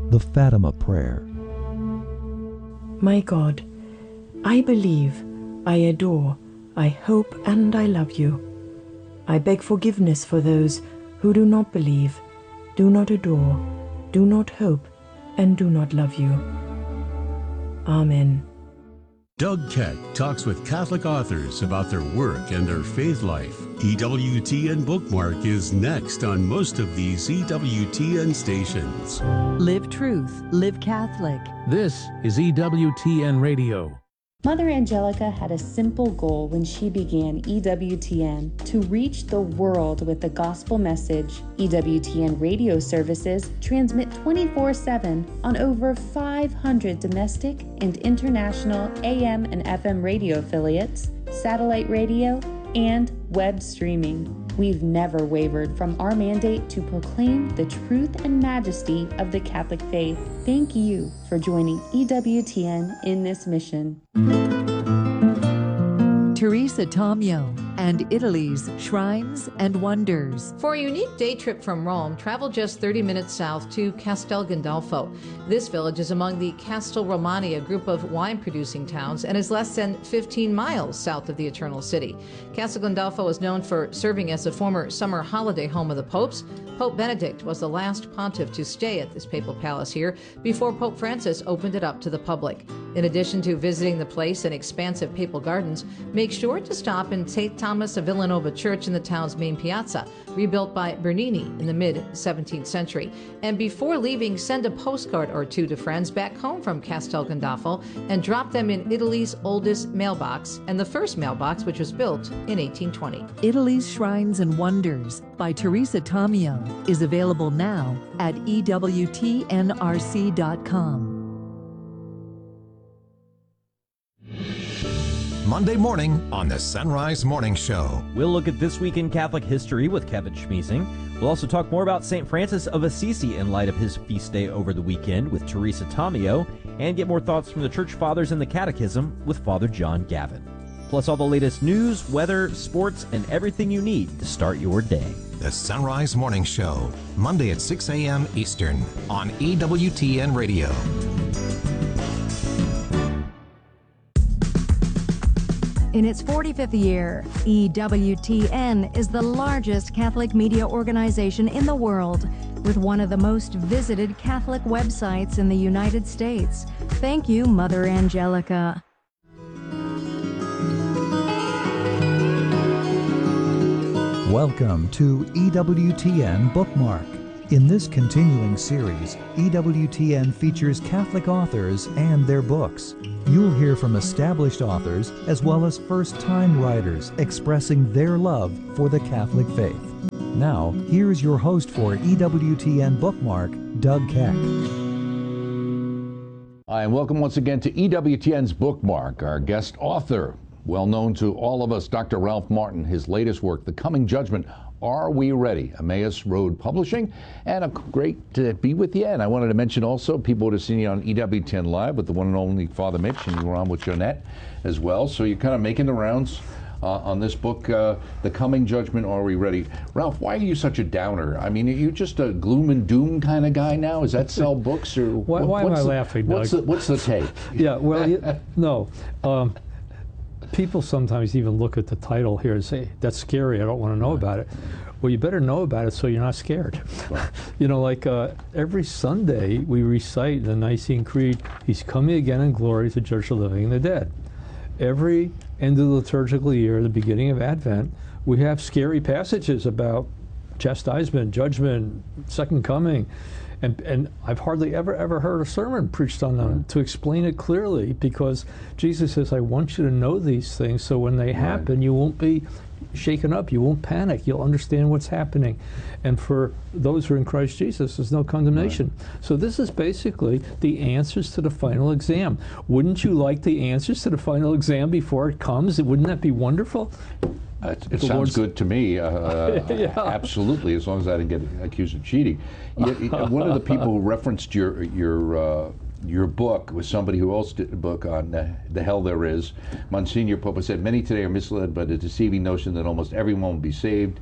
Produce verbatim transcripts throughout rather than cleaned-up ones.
the Fatima Prayer. My God, I believe, I adore, I hope, and I love you. I beg forgiveness for those who do not believe, do not adore, do not hope, and do not love you. Amen. Doug Keck talks with Catholic authors about their work and their faith life. E W T N Bookmark is next on most of these E W T N stations. Live truth, live Catholic. This is E W T N Radio. Mother Angelica had a simple goal when she began E W T N: to reach the world with the gospel message. E W T N radio services transmit twenty-four seven on over five hundred domestic and international A M and F M radio affiliates, satellite radio, and web streaming. We've never wavered from our mandate to proclaim the truth and majesty of the Catholic faith. Thank you for joining E W T N in this mission. Teresa Tomeo and Italy's Shrines and Wonders. For a unique day trip from Rome, travel just thirty minutes south to Castel Gandolfo. This village is among the Castel Romani, a group of wine-producing towns, and is less than fifteen miles south of the Eternal City. Castel Gandolfo is known for serving as the former summer holiday home of the popes. Pope Benedict was the last pontiff to stay at this papal palace here before Pope Francis opened it up to the public. In addition to visiting the place and expansive papal gardens, make sure to stop in Saint Thomas of Villanova Church in the town's main piazza, rebuilt by Bernini in the mid-seventeenth century. And before leaving, send a postcard or two to friends back home from Castel Gandolfo and drop them in Italy's oldest mailbox and the first mailbox, which was built in eighteen twenty. Italy's Shrines and Wonders by Teresa Tomeo is available now at E W T N R C dot com. Monday morning on the Sunrise Morning Show. We'll look at This Week in Catholic History with Kevin Schmiesing. We'll also talk more about Saint Francis of Assisi in light of his feast day over the weekend with Teresa Tomeo, and get more thoughts from the Church Fathers and the Catechism with Father John Gavin. Plus all the latest news, weather, sports, and everything you need to start your day. The Sunrise Morning Show, Monday at six a.m. Eastern on E W T N Radio. In its forty-fifth year, E W T N is the largest Catholic media organization in the world, with one of the most visited Catholic websites in the United States. Thank you, Mother Angelica. Welcome to E W T N Bookmark. In this continuing series, E W T N features Catholic authors and their books. You'll hear from established authors as well as first-time writers expressing their love for the Catholic faith. Now, here's your host for E W T N Bookmark, Doug Keck. Hi, and welcome once again to E W T N's Bookmark. Our guest author, well known to all of us, Doctor Ralph Martin, his latest work, The Coming Judgment, Are We Ready? Emmaus Road Publishing, and a great to be with you. And I wanted to mention also, people would have seen you on E W T N Live with the one and only Father Mitch, and you were on with Jonette as well. So you're kind of making the rounds uh, on this book, uh, The Coming Judgment, Are We Ready? Ralph, why are you such a downer? I mean, are you just a gloom and doom kind of guy now? Is that sell books? Or why, what, why am I the, laughing, what's Doug? the, what's the take? Yeah, well, you, no. Um, people sometimes even look at the title here and say, that's scary, I don't want to know about it. Well, you better know about it so you're not scared. You know, like uh, every Sunday we recite the Nicene Creed, He's coming again in glory to judge the living and the dead. Every end of the liturgical year, the beginning of Advent, we have scary passages about chastisement, judgment, second coming. And, and I've hardly ever, ever heard a sermon preached on them right. to explain it clearly, because Jesus says, I want you to know these things so when they right. happen, you won't be shaken up, you won't panic, you'll understand what's happening. And for those who are in Christ Jesus, there's no condemnation. Right. So this is basically the answers to the final exam. Wouldn't you like the answers to the final exam before it comes? Wouldn't that be wonderful? Uh, it it sounds Lord's... good to me, uh, yeah. Absolutely, as long as I didn't get accused of cheating. You, one of the people who referenced your your uh, your book was somebody who also did a book on uh, the hell there is. Monsignor Pope said, many today are misled by the deceiving notion that almost everyone will be saved.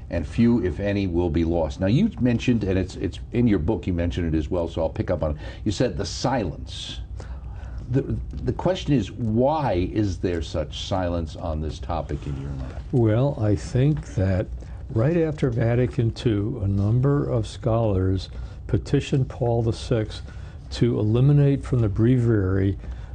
and few, if any, will be lost. Now, you mentioned, and it's it's in your book, you mentioned it as well, so I'll pick up on it. You said the silence. The, the question is, why is there such silence on this topic in your life? Well, I think that right after Vatican Two, a number of scholars petitioned Paul the Sixth to eliminate from the breviary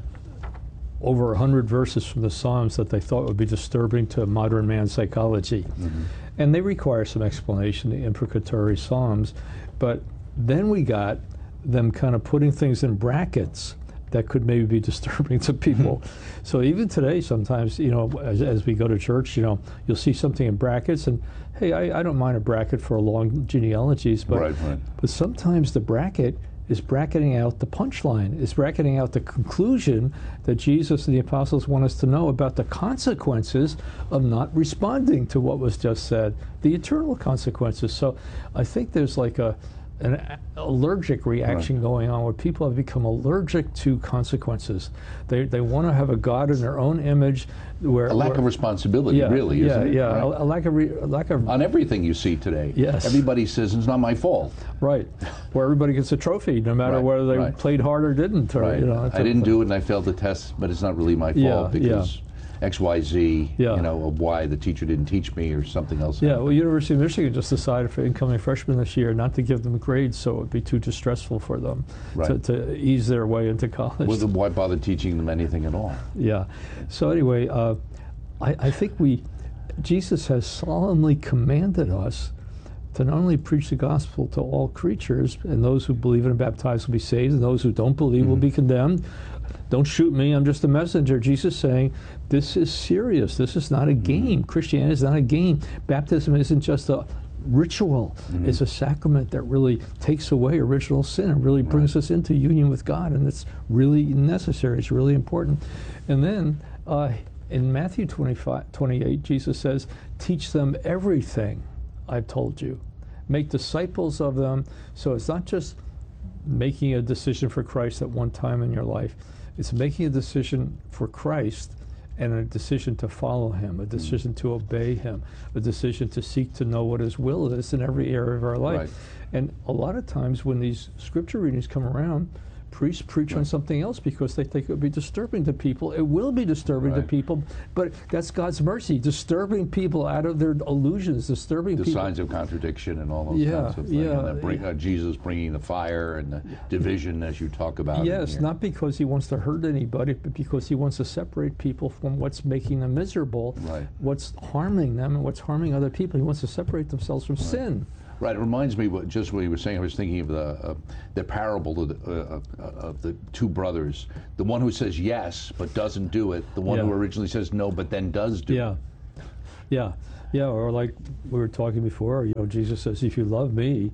over a hundred verses from the Psalms that they thought would be disturbing to modern man's psychology. Mm-hmm. And they require some explanation, the imprecatory Psalms. But then we got them kind of putting things in brackets that could maybe be disturbing to people. So even today, sometimes, you know, as, as we go to church, you know, you'll see something in brackets, and hey, I, I don't mind a bracket for long genealogies, but right, right. but sometimes the bracket is bracketing out the punchline, is bracketing out the conclusion that Jesus and the apostles want us to know about the consequences of not responding to what was just said, the eternal consequences. So I think there's like a an allergic reaction right. going on where people have become allergic to consequences. They they want to have a God in their own image. Where, a lack where, of responsibility, yeah, really, yeah, isn't it? Yeah, right? a, a lack of re, a lack of on everything you see today. Yes, everybody says it's not my fault. Right, where everybody gets a trophy, no matter right, whether they right. played hard or didn't. Or, right. you know, I didn't do it and I failed the test, but it's not really my fault yeah, because. Yeah. X Y Z, yeah. you know, of why the teacher didn't teach me or something else. Yeah, well, University of Michigan just decided for incoming freshmen this year not to give them grades, so it would be too distressful for them right. to, to ease their way into college. Well, then why bother teaching them anything at all? Yeah. So anyway, uh, I, I think we, Jesus has solemnly commanded us to not only preach the gospel to all creatures, and those who believe and are baptized will be saved, and those who don't believe mm-hmm. will be condemned. Don't shoot me, I'm just a messenger. Jesus saying, this is serious. This is not a game. Mm-hmm. Christianity is not a game. Baptism isn't just a ritual. Mm-hmm. It's a sacrament that really takes away original sin and really brings right. us into union with God, and it's really necessary. It's really important. And then uh, in Matthew twenty-five, twenty-eight, Jesus says, teach them everything I've told you. Make disciples of them. So it's not just making a decision for Christ at one time in your life. It's making a decision for Christ and a decision to follow him, a decision mm. to obey him, a decision to seek to know what his will is in every area of our life. Right. And a lot of times when these scripture readings come around, priests preach right. on something else because they think it would be disturbing to people. It will be disturbing right. to people, but that's God's mercy, disturbing people out of their illusions, disturbing the people. signs of contradiction and all those yeah, kinds of things. Yeah, and that bring, uh, Jesus bringing the fire and the division as you talk about. Yes, not because he wants to hurt anybody, but because he wants to separate people from what's making them miserable, right. what's harming them and what's harming other people. He wants to separate themselves from right. sin. Right. It reminds me what just what you were saying. I was thinking of the uh, the parable of the, uh, uh, of the two brothers. The one who says yes but doesn't do it. The one yeah. who originally says no but then does do yeah. it. Yeah. Yeah. Yeah. Or like we were talking before. You know, Jesus says, "If you love me,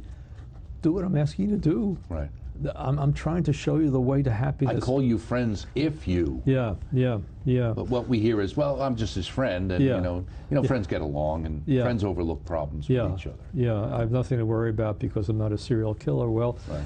do what I'm asking you to do." Right. I'm, I'm trying to show you the way to happiness. I call you friends if you. Yeah, yeah, yeah. But what we hear is, well, I'm just his friend, and yeah. you know, you know, yeah. friends get along, and yeah. friends overlook problems yeah. with each other. Yeah, I have nothing to worry about because I'm not a serial killer. Well, right.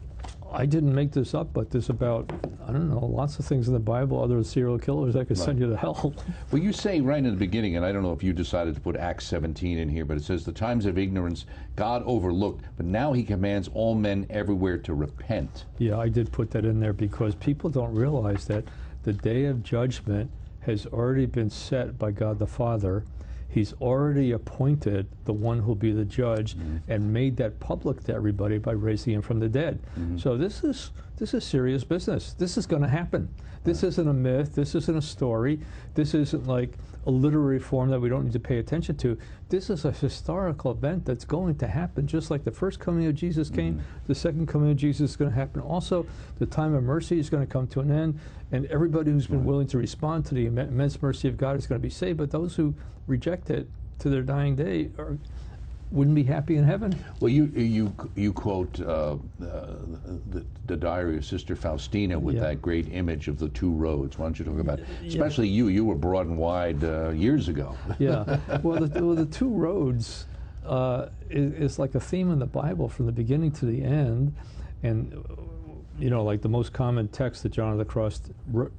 I didn't make this up, but there's about, I don't know, lots of things in the Bible other than serial killers that could right. send you to hell. Well, you say right in the beginning, and I don't know if you decided to put Acts seventeen in here, but it says, the times of ignorance God overlooked, but now he commands all men everywhere to repent. Yeah, I did put that in there because people don't realize that the day of judgment has already been set by God the Father. He's already appointed the one who'll be the judge mm-hmm. and made that public to everybody by raising him from the dead. Mm-hmm. So this is this is serious business. This is going to happen. This right. isn't a myth. This isn't a story. This isn't like a literary form that we don't need to pay attention to. This is a historical event that's going to happen, just like the first coming of Jesus came, mm-hmm. the second coming of Jesus is going to happen. Also, the time of mercy is going to come to an end, and everybody who's been right. willing to respond to the immense mercy of God is going to be saved, but those who reject it to their dying day are, wouldn't be happy in heaven. Well, you you you quote uh, the, the diary of Sister Faustina with yeah. that great image of the two roads. Why don't you talk about, yeah. especially you, you were broad and wide uh, years ago. Yeah, well the, well, the two roads uh, is, is like a theme in the Bible from the beginning to the end, and you know, like the most common text that John of the Cross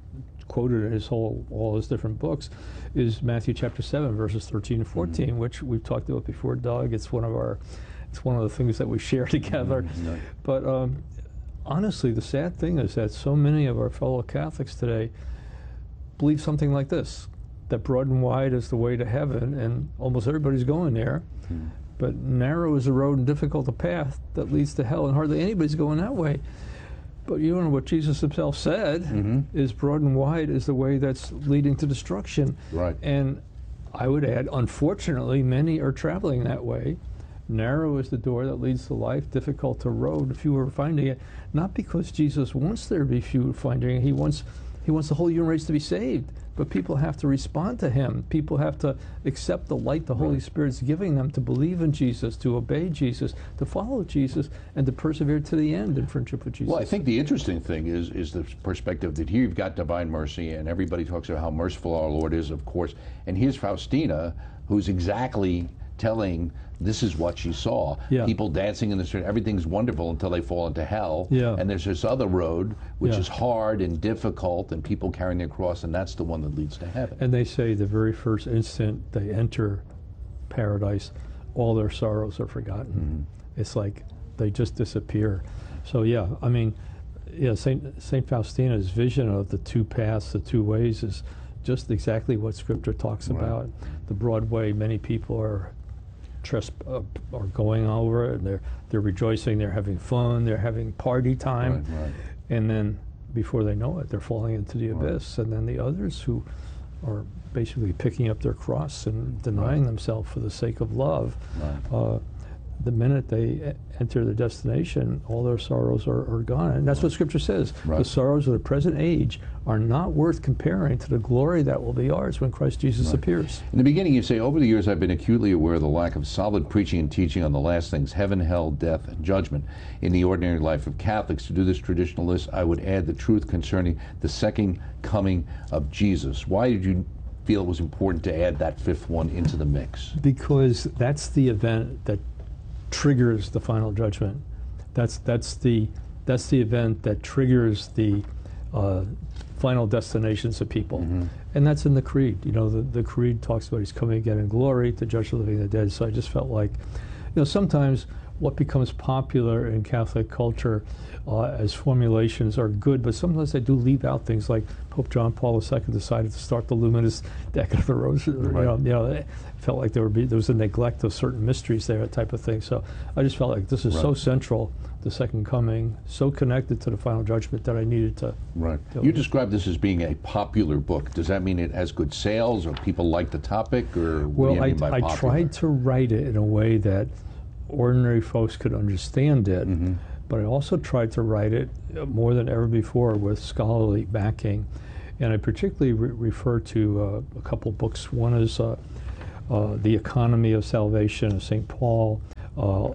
quoted in his whole all his different books, is Matthew chapter seven, verses thirteen and fourteen, mm-hmm. which we've talked about before, Doug. It's one of our, it's one of the things that we share together. Mm-hmm. But um, honestly, the sad thing is that so many of our fellow Catholics today believe something like this, that broad and wide is the way to heaven, and almost everybody's going there. Mm-hmm. But narrow is the road and difficult the path that leads to hell, and hardly anybody's going that way. But you know what Jesus himself said, mm-hmm. is broad and wide is the way that's leading to destruction. Right. And I would add, unfortunately, many are traveling that way. Narrow is the door that leads to life, difficult to road, few are finding it. Not because Jesus wants there to be few finding it, he wants, he wants the whole human race to be saved. But people have to respond to him. People have to accept the light the Holy right. Spirit's giving them to believe in Jesus, to obey Jesus, to follow Jesus, and to persevere to the end in friendship with Jesus. Well, I think the interesting thing is is the perspective that here you've got divine mercy, and everybody talks about how merciful our Lord is, of course. And here's Faustina, who's exactly telling this is what she saw. Yeah. People dancing in the street, everything's wonderful until they fall into hell. Yeah. And there's this other road, which yeah. is hard and difficult, and people carrying their cross, and that's the one that leads to heaven. And they say the very first instant they enter paradise, all their sorrows are forgotten. Mm-hmm. It's like they just disappear. So yeah, I mean, yeah, Saint Saint Faustina's vision of the two paths, the two ways, is just exactly what Scripture talks right. about. The broad way, many people are Tresp- uh, are going over it, and they're they're rejoicing, they're having fun, they're having party time, right, right. and then before they know it, they're falling into the right. abyss. And then the others who are basically picking up their cross and denying right. themselves for the sake of love, right. uh, the minute they enter the destination, all their sorrows are, are gone. And that's right. what Scripture says. Right. The sorrows of the present age are not worth comparing to the glory that will be ours when Christ Jesus right. appears. In the beginning, you say, over the years I've been acutely aware of the lack of solid preaching and teaching on the last things, heaven, hell, death, and judgment, in the ordinary life of Catholics. To do this traditional list, I would add the truth concerning the second coming of Jesus. Why did you feel it was important to add that fifth one into the mix? Because that's the event that triggers the final judgment. That's that's the that's the event that triggers the uh, final destinations of people, mm-hmm. and that's in the creed. You know, the, the creed talks about he's coming again in glory to judge the living and the dead. So I just felt like, you know, sometimes what becomes popular in Catholic culture uh, as formulations are good, but sometimes they do leave out things like Pope John Paul the Second decided to start the Luminous Decade of the Rosary. Right. You know, you know, it felt like there, would be, there was a neglect of certain mysteries there, type of thing. So I just felt like this is right. so central, the Second Coming, so connected to the final judgment that I needed to. Right. You described this as being a popular book. Does that mean it has good sales, or people like the topic, or what well, do you mean by I, popular? I tried to write it in a way that ordinary folks could understand it, mm-hmm. but I also tried to write it more than ever before with scholarly backing. And I particularly re- refer to uh, a couple books. One is uh, uh, The Economy of Salvation of Saint Paul, uh,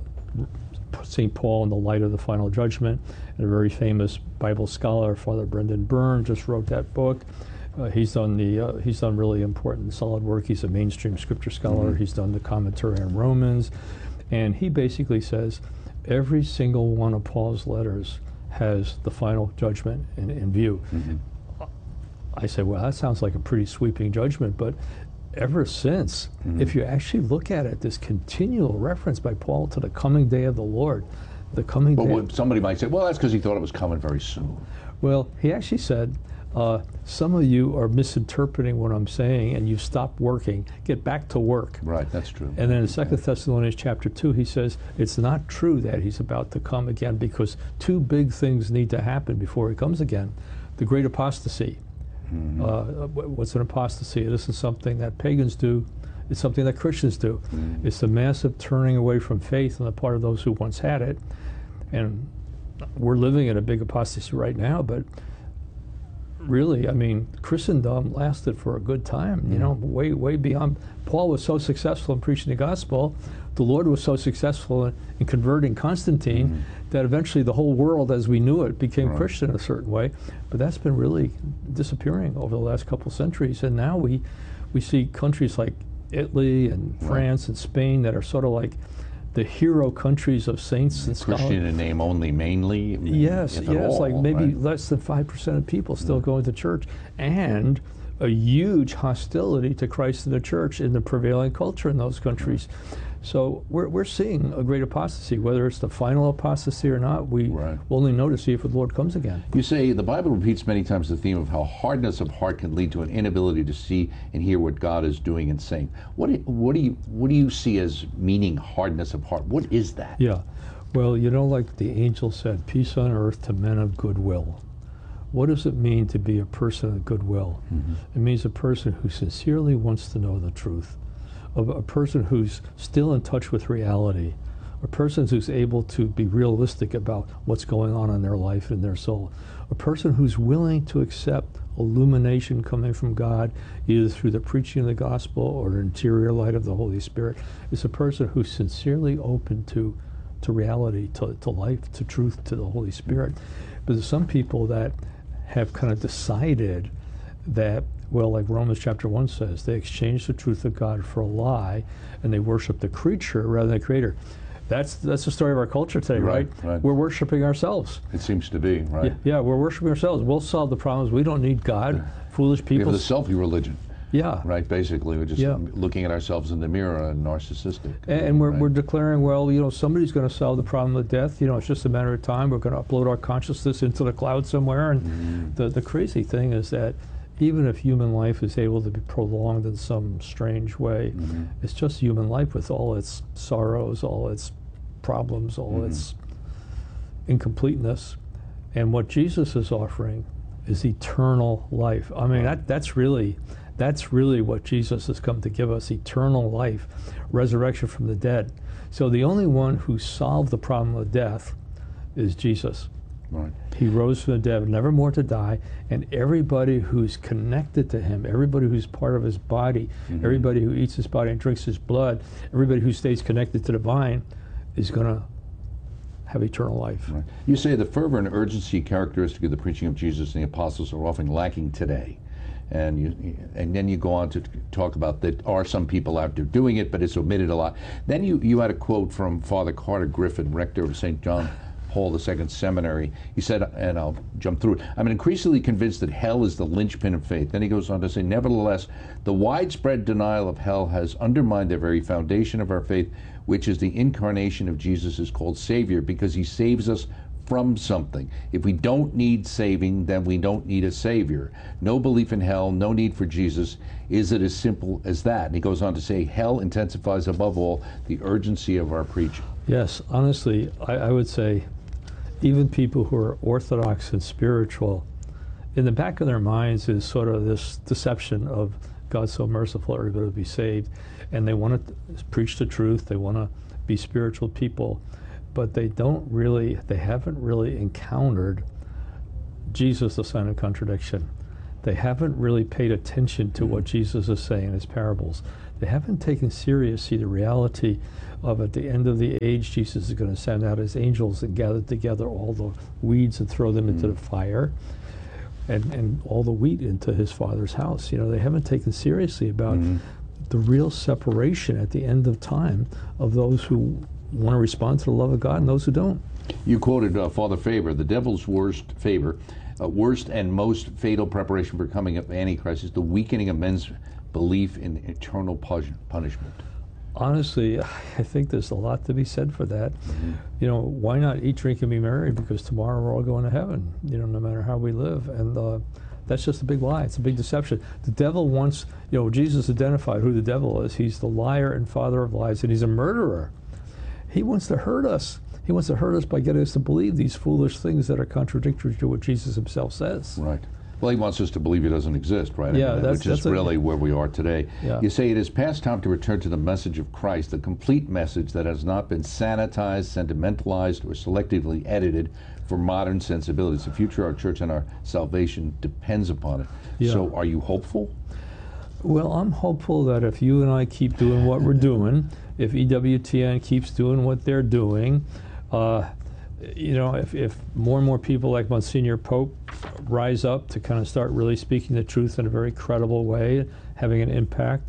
Saint Paul in the Light of the Final Judgment, and a very famous Bible scholar, Father Brendan Byrne, just wrote that book. Uh, he's done the uh, he's done really important, solid work. He's a mainstream scripture scholar. Mm-hmm. He's done the commentary on Romans. And he basically says every single one of Paul's letters has the final judgment in, in view. Mm-hmm. I said, well, that sounds like a pretty sweeping judgment, but ever since, mm-hmm. if you actually look at it, this continual reference by Paul to the coming day of the Lord, the coming but day. But somebody might say, well, that's because he thought it was coming very soon. Well, he actually said, Uh, some of you are misinterpreting what I'm saying, and you've stopped working. Get back to work. Right, that's true. And then in Second Thessalonians chapter two, he says it's not true that he's about to come again, because two big things need to happen before he comes again. The great apostasy. Mm-hmm. Uh, what's an apostasy? It isn't something that pagans do. It's something that Christians do. Mm-hmm. It's the massive turning away from faith on the part of those who once had it. And we're living in a big apostasy right now, but really, I mean, Christendom lasted for a good time, you mm. know, way, way beyond. Paul was so successful in preaching the gospel, the Lord was so successful in, in converting Constantine, mm. that eventually the whole world as we knew it became right. Christian in a certain way. But that's been really disappearing over the last couple centuries. And now we, we see countries like Italy and France right. and Spain that are sort of like the hero countries of saints and scholars. Christian in name only, mainly. Yes, if yes, at all, like maybe right? less than five percent of people still going to church, and a huge hostility to Christ and the church in the prevailing culture in those countries. So we're, we're seeing a great apostasy. Whether it's the final apostasy or not, we Right. will only know to see if the Lord comes again. You say the Bible repeats many times the theme of how hardness of heart can lead to an inability to see and hear what God is doing and saying. What do, what do you what do you see as meaning hardness of heart? What is that? Yeah. Well, you know, like the angel said, peace on earth to men of goodwill. What does it mean to be a person of goodwill? Mm-hmm. It means a person who sincerely wants to know the truth, of a person who's still in touch with reality, a person who's able to be realistic about what's going on in their life and their soul, a person who's willing to accept illumination coming from God, either through the preaching of the gospel or the interior light of the Holy Spirit. It's a person who's sincerely open to, to reality, to, to life, to truth, to the Holy Spirit. But there's some people that have kind of decided that, well, like Romans chapter one says, they exchange the truth of God for a lie, and they worship the creature rather than the creator. That's that's the story of our culture today, right? Right, right. We're worshiping ourselves. It seems to be, right? Yeah, yeah, we're worshiping ourselves. We'll solve the problems. We don't need God. Yeah. Foolish We people. have the selfie religion. Yeah. Right, basically. We're just Yeah. looking at ourselves in the mirror and narcissistic. And, and we're, right? we're declaring, well, you know, somebody's going to solve the problem of death. You know, it's just a matter of time. We're going to upload our consciousness into the cloud somewhere. And Mm-hmm. the, the crazy thing is that even if human life is able to be prolonged in some strange way, Mm-hmm. it's just human life with all its sorrows, all its problems, all Mm-hmm. its incompleteness. And what Jesus is offering is eternal life. I mean, that, that's really... That's really what Jesus has come to give us, eternal life, resurrection from the dead. So the only one who solved the problem of death is Jesus. Right. He rose from the dead, never more to die, and everybody who's connected to him, everybody who's part of his body, mm-hmm. everybody who eats his body and drinks his blood, everybody who stays connected to the vine is going to have eternal life. Right. You say the fervor and urgency characteristic of the preaching of Jesus and the apostles are often lacking today. And you, and then you go on to talk about that are some people out there doing it, but it's omitted a lot. Then you, you had a quote from Father Carter Griffin, rector of Saint John Paul the Second Seminary. He said, and I'll jump through it, I'm increasingly convinced that hell is the linchpin of faith. Then he goes on to say, nevertheless, the widespread denial of hell has undermined the very foundation of our faith, which is the incarnation of Jesus is called Savior, because he saves us from something. If we don't need saving, then we don't need a Savior. No belief in hell, no need for Jesus. Is it as simple as that? And he goes on to say, hell intensifies above all the urgency of our preaching. Yes, honestly, I, I would say even people who are orthodox and spiritual, in the back of their minds is sort of this deception of God's so merciful, everybody will be saved. And they want to preach the truth, they want to be spiritual people, but they don't really, they haven't really encountered Jesus, the Son of Contradiction. They haven't really paid attention to what Jesus is saying in his parables. They haven't taken seriously the reality of at the end of the age, Jesus is going to send out his angels and gather together all the weeds and throw them mm. into the fire, and, and all the wheat into his Father's house. You know, they haven't taken seriously about mm. the real separation at the end of time of those who want to respond to the love of God and those who don't. You quoted uh, Father Faber, the devil's worst favor, uh, worst and most fatal preparation for coming of Antichrist is the weakening of men's belief in eternal punishment. Honestly, I think there's a lot to be said for that. Mm-hmm. You know, why not eat, drink, and be merry? Because tomorrow we're all going to heaven, you know, no matter how we live. And uh, that's just a big lie. It's a big deception. The devil wants, you know, Jesus identified who the devil is. He's the liar and father of lies, and he's a murderer. He wants to hurt us. He wants to hurt us by getting us to believe these foolish things that are contradictory to what Jesus himself says. Right. Well, he wants us to believe he doesn't exist, right? Yeah, I mean, that's, which is that's really a, where we are today. Yeah. You say it is past time to return to the message of Christ, the complete message that has not been sanitized, sentimentalized, or selectively edited for modern sensibilities. The future of our church and our salvation depends upon it. Yeah. So are you hopeful? Well, I'm hopeful that if you and I keep doing what we're doing, if E W T N keeps doing what they're doing, uh, you know, if, if more and more people like Monsignor Pope rise up to kind of start really speaking the truth in a very credible way, having an impact,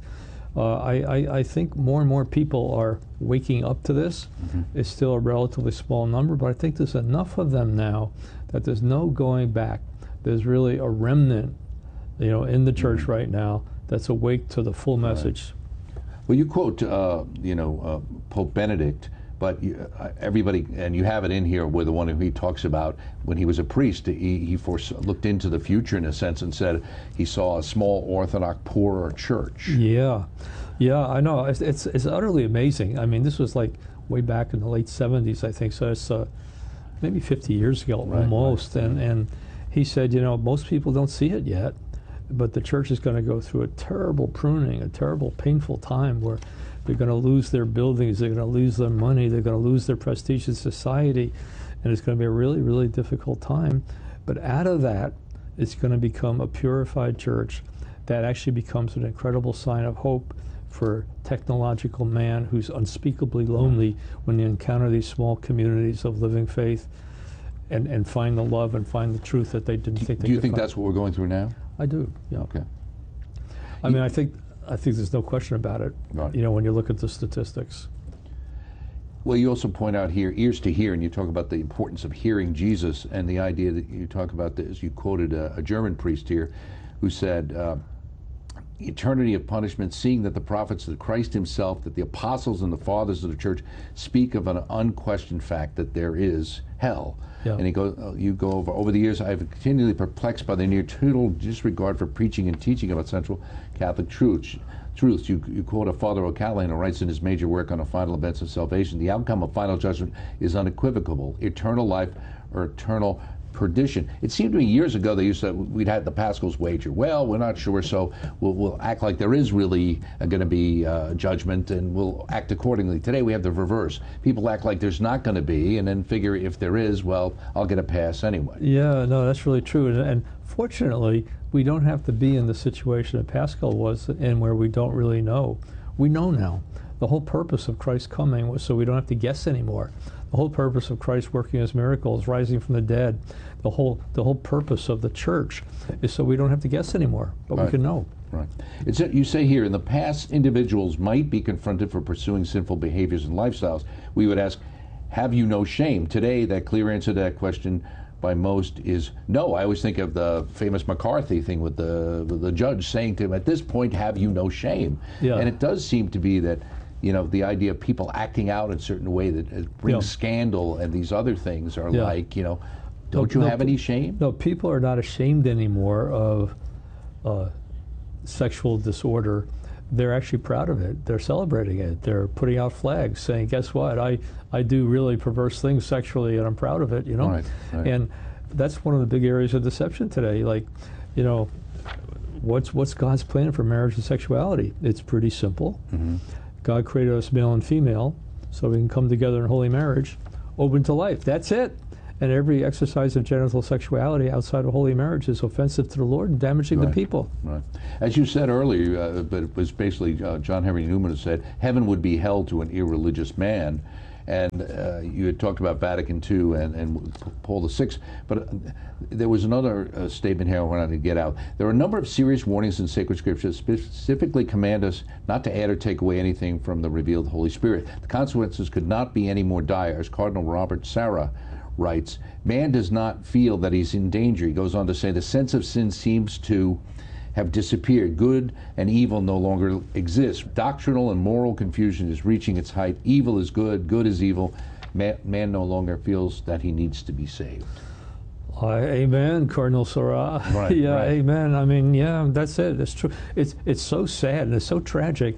Uh, I, I, I think more and more people are waking up to this. Mm-hmm. It's still a relatively small number, but I think there's enough of them now that there's no going back. There's really a remnant, you know, in the church mm-hmm. right now that's awake to the full message. Right. Well, you quote, uh, you know, uh, Pope Benedict, but you, uh, everybody, and you have it in here with the one who he talks about when he was a priest, he, he force, looked into the future in a sense and said he saw a small Orthodox poorer church. Yeah, yeah, I know. It's, it's, it's utterly amazing. I mean, this was like way back in the late seventies, I think, so it's uh, maybe fifty years ago right, almost. Right. And, and he said, you know, most people don't see it yet, but the church is going to go through a terrible pruning, a terrible, painful time where they're going to lose their buildings, they're going to lose their money, they're going to lose their prestige in society, and it's going to be a really, really difficult time. But out of that, it's going to become a purified church that actually becomes an incredible sign of hope for technological man who's unspeakably lonely when they encounter these small communities of living faith and, and find the love and find the truth that they didn't do, think they Do you could think find. that's what we're going through now? I do, yeah. Okay. I mean, I think I think there's no question about it, right. you know, when you look at the statistics. Well, you also point out here, ears to hear, and you talk about the importance of hearing Jesus, and the idea that you talk about this, you quoted a, a German priest here who said, uh, eternity of punishment, seeing that the prophets, that Christ himself, that the apostles and the fathers of the church speak of an unquestioned fact that there is hell. Yeah. And he goes, uh, you go over, over the years, I've continually perplexed by the near total disregard for preaching and teaching about central Catholic truths. Truths. You, you quote a Father O'Callaghan who writes in his major work on the final events of salvation, the outcome of final judgment is unequivocal, eternal life or eternal perdition. It seemed to me years ago they used to, we'd had the Pascal's wager. Well, we're not sure, so we'll, we'll act like there is really uh, going to be uh, judgment, and we'll act accordingly. Today we have the reverse. People act like there's not going to be, and then figure if there is, well, I'll get a pass anyway. Yeah, no, that's really true. And, and fortunately, we don't have to be in the situation that Pascal was in where we don't really know. We know now. The whole purpose of Christ's coming was so we don't have to guess anymore. The whole purpose of Christ working his miracles, rising from the dead, the whole the whole purpose of the church is so we don't have to guess anymore, but right. we can know. Right. It's, you say here, in the past, individuals might be confronted for pursuing sinful behaviors and lifestyles. We would ask, have you no shame? Today, that clear answer to that question by most is no. I always think of the famous McCarthy thing with the, with the judge saying to him, at this point, have you no shame? Yeah. And it does seem to be that, you know, the idea of people acting out in a certain way that brings yeah. scandal and these other things are yeah. like, you know, don't no, you no, have any shame? No, people are not ashamed anymore of uh, sexual disorder. They're actually proud of it. They're celebrating it. They're putting out flags saying, guess what, I, I do really perverse things sexually and I'm proud of it, you know? Right, right. And that's one of the big areas of deception today. Like, you know, what's, what's God's plan for marriage and sexuality? It's pretty simple. Mm-hmm. God created us male and female so we can come together in holy marriage, open to life. That's it. And every exercise of genital sexuality outside of holy marriage is offensive to the Lord and damaging right. the people. Right. As you said earlier, uh, but it was basically uh, John Henry Newman who said, heaven would be hell to an irreligious man. And uh, you had talked about Vatican Two and, and Paul the Sixth, but uh, there was another uh, statement here I wanted to get out. There are a number of serious warnings in sacred scripture specifically command us not to add or take away anything from the revealed Holy Spirit. The consequences could not be any more dire. As Cardinal Robert Sarah writes, man does not feel that he's in danger. He goes on to say the sense of sin seems to have disappeared. Good and evil no longer exist. Doctrinal and moral confusion is reaching its height. Evil is good, good is evil. Man, man no longer feels that he needs to be saved. Uh, amen, Cardinal Sarah. Right, yeah, right. Amen. I mean, yeah, that's it. It's true. It's it's so sad and it's so tragic.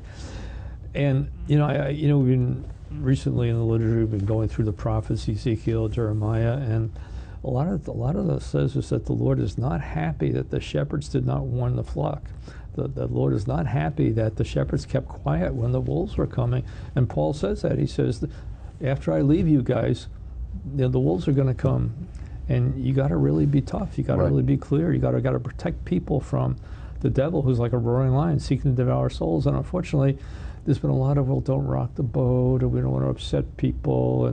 And you know, I, I you know, we've been recently in the liturgy, we've been going through the prophets, Ezekiel, Jeremiah, and a lot of a lot of this says is that the Lord is not happy that the shepherds did not warn the flock. The, the Lord is not happy that the shepherds kept quiet when the wolves were coming. And Paul says that. He says, after I leave you guys, you know, the wolves are going to come, and you got to really be tough. You got to right. really be clear. You got to got to protect people from the devil, who's like a roaring lion seeking to devour souls. And unfortunately, there's been a lot of, well, don't rock the boat, and we don't want to upset people, and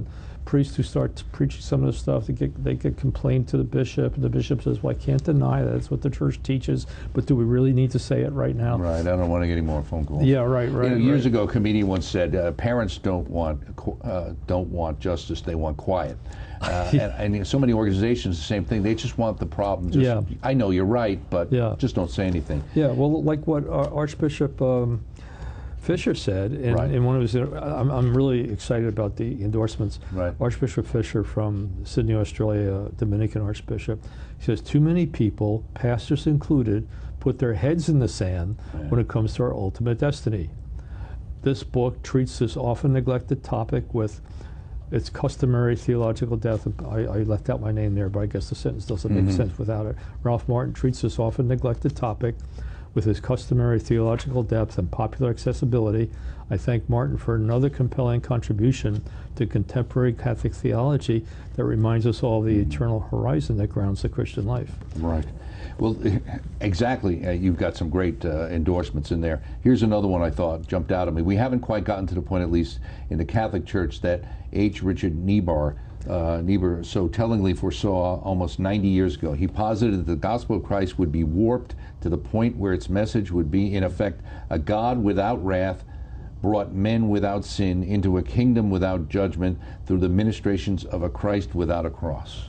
priests who start preaching some of this stuff, they get they get complained to the bishop, and the bishop says, "Well, I can't deny that. It's what the church teaches, but do we really need to say it right now?" Right. I don't want to get any more phone calls. Yeah. Right. Right. You know, years right. ago, a comedian once said, uh, "Parents don't want uh, don't want justice; they want quiet." Uh, and, and so many organizations, the same thing. They just want the problem. Just, yeah. I know you're right, but yeah. just don't say anything. Yeah. Well, like what Archbishop Um, Fisher said in, right. in one of his, I'm, I'm really excited about the endorsements. Right. Archbishop Fisher from Sydney, Australia, Dominican Archbishop, he says, too many people, pastors included, put their heads in the sand yeah. when it comes to our ultimate destiny. This book treats this often neglected topic with its customary theological depth. I, I left out my name there, but I guess the sentence doesn't mm-hmm. make sense without it. Ralph Martin treats this often neglected topic with his customary theological depth and popular accessibility. I thank Martin for another compelling contribution to contemporary Catholic theology that reminds us all of the eternal horizon that grounds the Christian life. Right. Well, exactly. Uh, you've got some great uh, endorsements in there. Here's another one I thought jumped out at me. We haven't quite gotten to the point, at least in the Catholic Church, that H. Richard Niebuhr Uh, Niebuhr so tellingly foresaw almost ninety years ago. He posited that the gospel of Christ would be warped to the point where its message would be, in effect, a God without wrath brought men without sin into a kingdom without judgment through the ministrations of a Christ without a cross.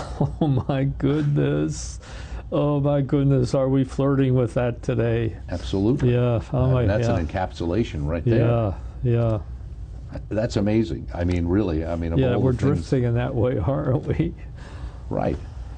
Oh my goodness. Oh my goodness. Are we flirting with that today? Absolutely. Yeah. Oh my, uh, that's yeah. an encapsulation right there. Yeah, yeah. That's amazing. I mean, really. I mean, of yeah, all we're the things, drifting in that way, aren't we? Right.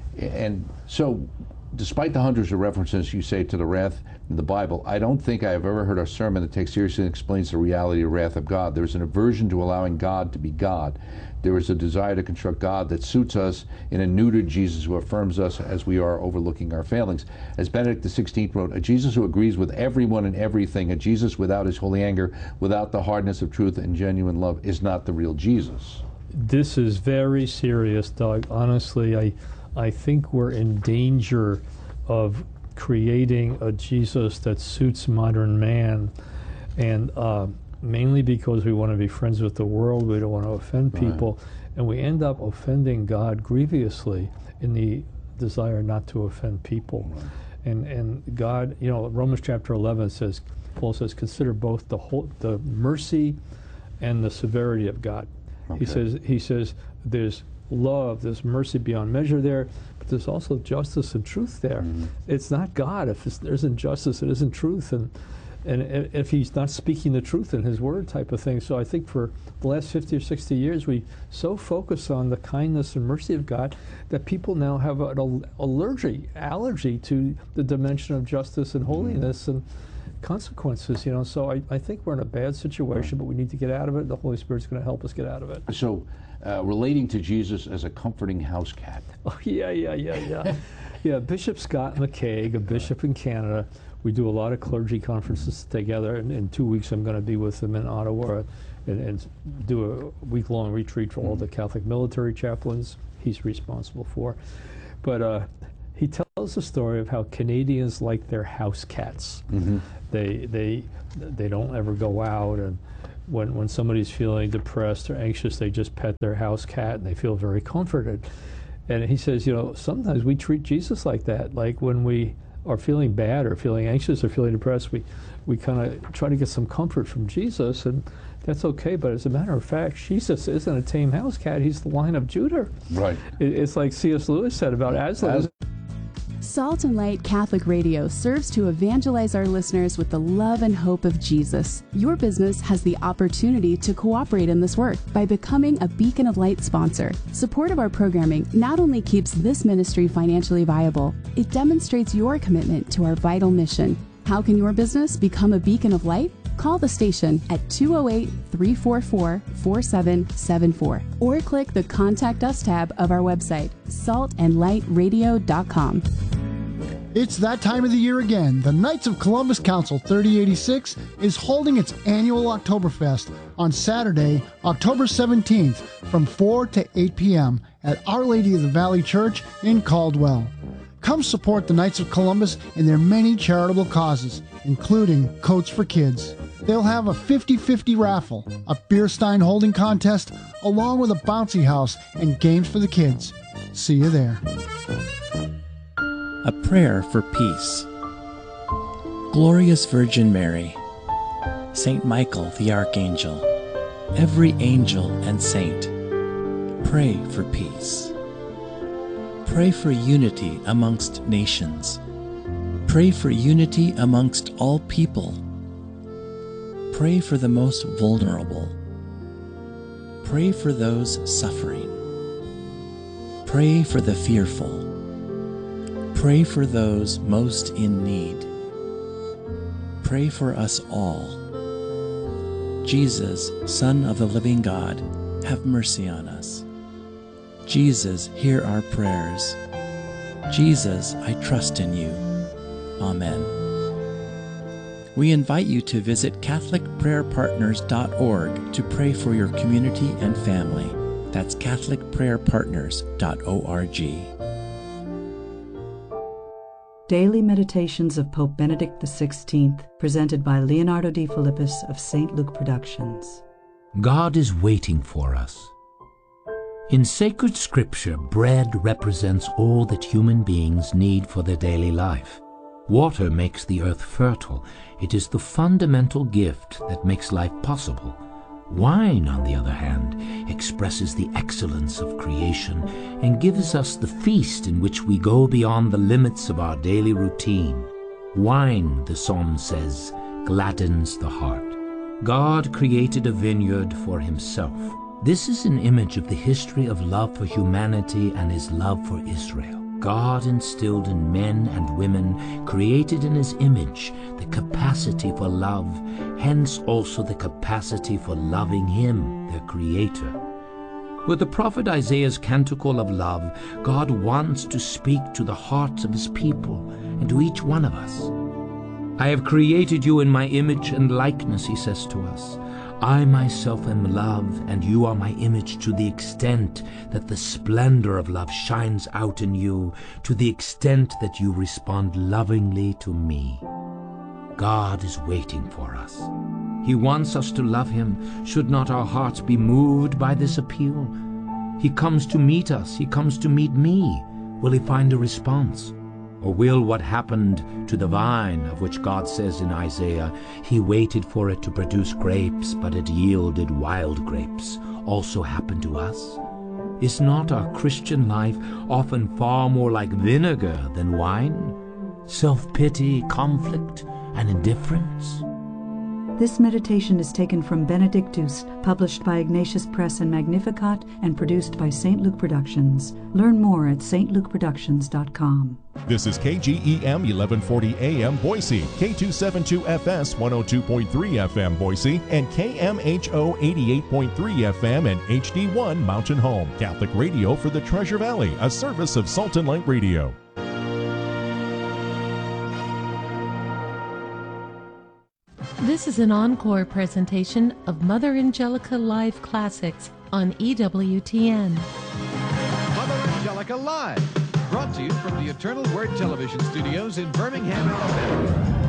And so, despite the hundreds of references you say to the wrath in the Bible, I don't think I have ever heard a sermon that takes seriously and explains the reality of the wrath of God. There's an aversion to allowing God to be God. There is a desire to construct God that suits us in a neutered Jesus who affirms us as we are, overlooking our failings. As Benedict the sixteenth wrote, a Jesus who agrees with everyone and everything, a Jesus without his holy anger, without the hardness of truth and genuine love, is not the real Jesus. This is very serious, Doug. Honestly, I, I think we're in danger of creating a Jesus that suits modern man, and uh, mainly because we want to be friends with the world, we don't want to offend people, right. and we end up offending God grievously in the desire not to offend people. Right. And and God, you know, Romans chapter eleven says, Paul says, consider both the whole, the mercy and the severity of God. Okay. He says he says there's love, there's mercy beyond measure there, but there's also justice and truth there. Mm-hmm. It's not God if it's, there isn't justice, it isn't truth, and and if he's not speaking the truth in his word type of thing. So I think for the last fifty or sixty years, we so focus on the kindness and mercy of God that people now have an allergy, allergy to the dimension of justice and holiness mm-hmm. and consequences, you know. So I, I think we're in a bad situation, right. but we need to get out of it. The Holy Spirit's going to help us get out of it. So uh, relating to Jesus as a comforting house cat. Oh, yeah, yeah, yeah, yeah. yeah, Bishop Scott McCaig, a bishop in Canada, we do a lot of clergy conferences together, and in two weeks I'm going to be with them in Ottawa and, and do a week-long retreat for all the Catholic military chaplains he's responsible for. But uh, he tells a story of how Canadians like their house cats. Mm-hmm. They they they don't ever go out, and when when somebody's feeling depressed or anxious, they just pet their house cat, and they feel very comforted. And he says, you know, sometimes we treat Jesus like that. Like when we are feeling bad or feeling anxious or feeling depressed, we, we kind of try to get some comfort from Jesus, and that's okay. But as a matter of fact, Jesus isn't a tame house cat. He's the Lion of Judah. Right. It, it's like C S Lewis said about Aslan. As- Salt and Light Catholic Radio serves to evangelize our listeners with the love and hope of Jesus. Your business has the opportunity to cooperate in this work by becoming a Beacon of Light sponsor. Support of our programming not only keeps this ministry financially viable, it demonstrates your commitment to our vital mission. How can your business become a beacon of light? Call the station at two oh eight, three four four, four seven seven four or click the Contact Us tab of our website, salt and light radio dot com. It's that time of the year again. The Knights of Columbus Council thirty eighty-six is holding its annual Oktoberfest on Saturday, October seventeenth from four to eight p.m. at Our Lady of the Valley Church in Caldwell. Come support the Knights of Columbus in their many charitable causes, including Coats for Kids. They'll have a fifty-fifty raffle, a beer stein holding contest, along with a bouncy house and games for the kids. See you there. A prayer for peace. Glorious Virgin Mary, Saint Michael the Archangel, every angel and saint, pray for peace. Pray for unity amongst nations. Pray for unity amongst all people. Pray for the most vulnerable. Pray for those suffering. Pray for the fearful. Pray for those most in need. Pray for us all. Jesus, Son of the living God, have mercy on us. Jesus, hear our prayers. Jesus, I trust in you. Amen. We invite you to visit Catholic Prayer Partners dot org to pray for your community and family. That's Catholic Prayer Partners dot org. Daily Meditations of Pope Benedict the sixteenth, presented by Leonardo D. Philippus of Saint Luke Productions. God is waiting for us. In sacred scripture, bread represents all that human beings need for their daily life. Water makes the earth fertile. It is the fundamental gift that makes life possible. Wine, on the other hand, expresses the excellence of creation and gives us the feast in which we go beyond the limits of our daily routine. Wine, the psalm says, gladdens the heart. God created a vineyard for himself. This is an image of the history of love for humanity and his love for Israel. God instilled in men and women, created in his image, the capacity for love, hence also the capacity for loving him, their creator. With the prophet Isaiah's canticle of love, God wants to speak to the hearts of his people and to each one of us. I have created you in my image and likeness, he says to us. I myself am love, and you are my image to the extent that the splendor of love shines out in you, to the extent that you respond lovingly to me. God is waiting for us. He wants us to love him. Should not our hearts be moved by this appeal? He comes to meet us. He comes to meet me. Will he find a response? Or will what happened to the vine, of which God says in Isaiah, he waited for it to produce grapes, but it yielded wild grapes, also happen to us? Is not our Christian life often far more like vinegar than wine? Self-pity, conflict, and indifference? This meditation is taken from Benedictus, published by Ignatius Press and Magnificat, and produced by Saint Luke Productions. Learn more at Saint Luke Productions dot com. This is K G E M eleven forty A M Boise, K two seventy-two F S one oh two point three F M Boise, and K M H O eighty-eight point three F M and H D one Mountain Home. Catholic radio for the Treasure Valley, a service of Salt and Light Radio. This is an encore presentation of Mother Angelica Live Classics on E W T N. Mother Angelica Live, brought to you from the Eternal Word Television Studios in Birmingham, Alabama.